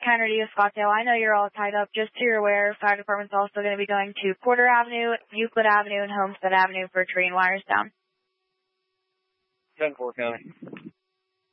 Kennedy of Scottsdale. I know you're all tied up. Just so you're aware, fire department's also going to be going to Porter Avenue, Euclid Avenue, and Homestead Avenue for tree and wires down. 10-4 County.